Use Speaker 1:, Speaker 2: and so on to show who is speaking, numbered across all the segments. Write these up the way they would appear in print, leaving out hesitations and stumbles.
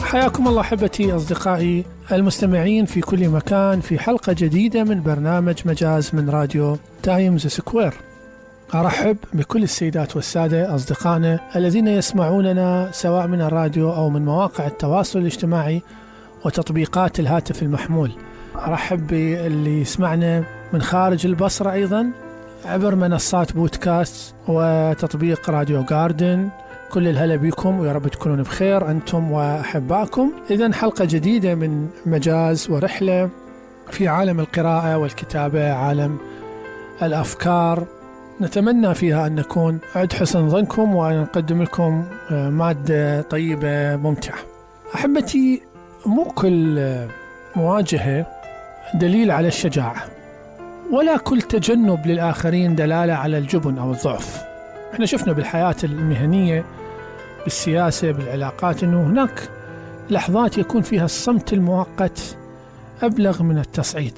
Speaker 1: حياكم الله أحبتي أصدقائي المستمعين في كل مكان في حلقة جديدة من برنامج مجاز من راديو تايمز سكوير. أرحب بكل السيدات والسادة أصدقائنا الذين يسمعوننا سواء من الراديو أو من مواقع التواصل الاجتماعي وتطبيقات الهاتف المحمول. أرحب باللي يسمعنا من خارج البصرة أيضا عبر منصات بودكاست وتطبيق راديو جاردن. كل الهلا بكم ويا رب تكونون بخير أنتم وأحباكم. إذن حلقة جديدة من مجاز ورحلة في عالم القراءة والكتابة، عالم الأفكار، نتمنى فيها أن نكون عند حسن ظنكم وأن نقدم لكم مادة طيبة ممتعة. أحبتي، مو كل مواجهة دليل على الشجاعة، ولا كل تجنب للآخرين دلالة على الجبن أو الضعف. احنا شفنا بالحياة المهنية، بالسياسة، بالعلاقات، أنه هناك لحظات يكون فيها الصمت المؤقت أبلغ من التصعيد،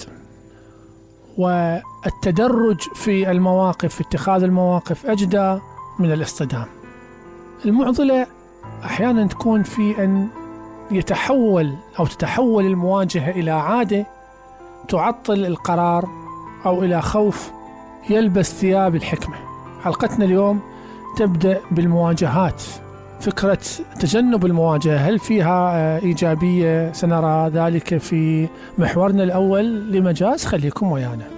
Speaker 1: والتدرج في المواقف، في اتخاذ المواقف، أجدى من الاصطدام. المعضلة أحيانا تكون في أن تتحول المواجهة إلى عادة تعطل القرار أو إلى خوف يلبس ثياب الحكمة. حلقتنا اليوم تبدأ بالمواجهات. فكرة تجنب المواجهة هل فيها إيجابية؟ سنرى ذلك في محورنا الأول لمجاز، خليكم ويانا.